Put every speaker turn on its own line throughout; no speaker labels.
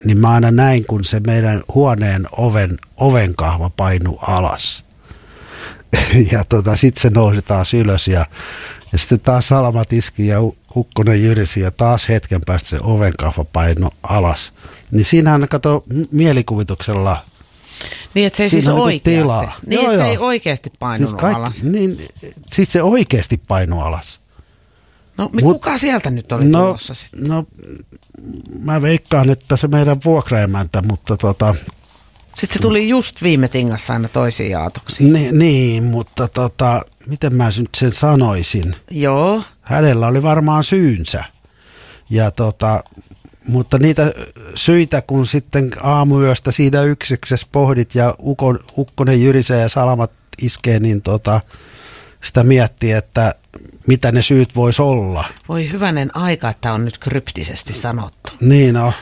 niin mä aina näin, kun se meidän huoneen ovenkahva painui alas. Ja sitten se nousi taas ylös ja sitten taas Salamat iski ja Ukkonen jyrisi ja taas hetken päästä se ovenkahva painui alas. Niin siinähän kato mielikuvituksella.
Niin, että se ei siis oikeasti. Niin,
että
se ei oikeasti painunut alas.
Niin, siis se oikeasti painui alas.
No, kuka sieltä nyt oli tulossa sitten?
No, mä veikkaan, että se meidän vuokraemäntä, mutta
Sitten se tuli just viime tingassa aina toisiin aatoksiin.
Niin, mutta miten mä nyt sen sanoisin?
Joo.
Hänellä oli varmaan syynsä. Ja mutta niitä syitä, kun sitten aamuyöstä siinä yksiksessä pohdit ja Ukkonen jyrisee ja Salamat iskee, niin sitä miettii, että mitä ne syyt vois olla.
Voi hyvänen aika, että on nyt kryptisesti sanottu.
Niin on.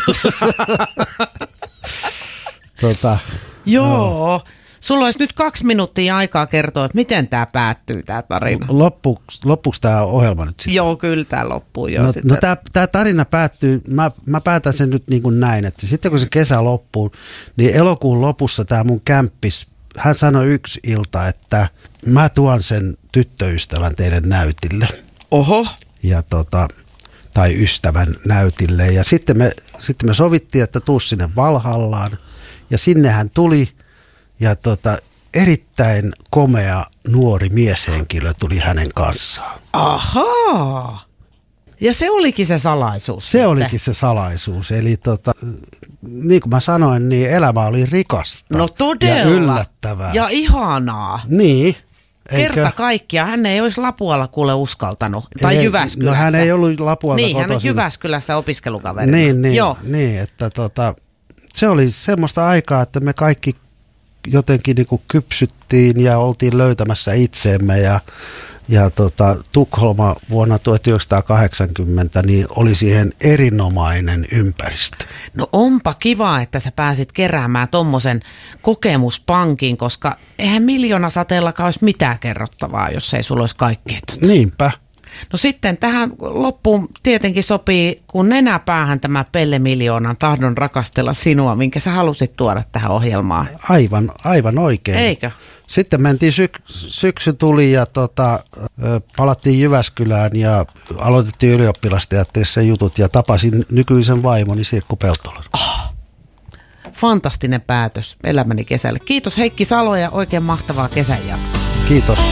Joo. No. Sulla olisi nyt 2 minuuttia aikaa kertoa, että miten tämä päättyy, tämä tarina.
Loppuuko tämä ohjelma nyt sitten?
Joo, kyllä tämä loppuu jo.
No tämä tarina päättyy, mä päätän sen nyt niin kuin näin, että sitten kun se kesä loppuu, niin elokuun lopussa tämä mun kämppis, hän sanoi yksi ilta, että mä tuon sen tyttöystävän teille näytille.
Oho.
Ja tai ystävän näytille. Ja sitten me sovittiin, että tuu sinne Valhallaan. Ja sinne hän tuli. Ja erittäin komea nuori mieshenkilö tuli hänen kanssaan.
Ahaa. Ja se olikin se salaisuus.
Se olikin se salaisuus. Eli niin kuin mä sanoin, niin elämä oli rikasta.
No todella.
Ja yllättävää.
Ja ihanaa.
Niin.
Kerta kaikkiaan. Hän ei olisi Lapualla kuule uskaltanut. Tai Jyväskylässä.
No hän ei ollut Lapualta
kotoisin. Niin, hän on Jyväskylässä opiskelukaverina.
Niin, että se oli semmoista aikaa, että me kaikki jotenkin niin kuin kypsyttiin ja oltiin löytämässä itseemme ja Tukholma vuonna 1980 niin oli siihen erinomainen ympäristö.
No onpa kiva, että sä pääsit keräämään tommosen kokemuspankin, koska eihän miljoonasateellakaan olisi mitään kerrottavaa, jos ei sulla olisi kaikkea.
Niinpä.
No sitten tähän loppuun tietenkin sopii, kun nenäpäähän tämä Pelle Miljoonan Tahdon rakastella sinua, minkä sä halusit tuoda tähän ohjelmaan.
Aivan oikein.
Eikö?
Sitten mentiin syksy tuli ja palattiin Jyväskylään ja aloitettiin ylioppilasteatterissa jutut ja tapasin nykyisen vaimoni Sirkku Peltolan.
Fantastinen päätös elämäni kesälle. Kiitos Heikki Salo ja oikein mahtavaa kesän jatkoa.
Kiitos.